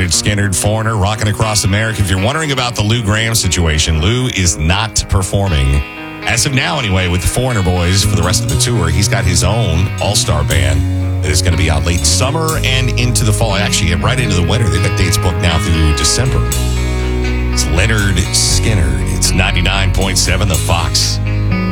Lynyrd Skynyrd, Foreigner, Rockin' Across America. If you're wondering about the Lou Gramm situation, Lou is not performing, as of now anyway, with the Foreigner Boys for the rest of the tour. He's got his own all-star band that is going to be out late summer and into the fall. Actually, right into the winter. They've got dates booked now through December. It's Lynyrd Skynyrd. It's 99.7 The Fox.